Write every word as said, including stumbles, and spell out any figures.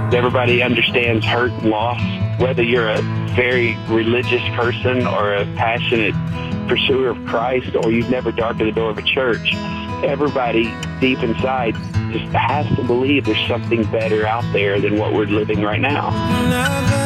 Everybody understands hurt and loss. Whether you're a very religious person or a passionate pursuer of Christ, or you've never darkened the door of a church, everybody deep inside just has to believe there's something better out there than what we're living right now.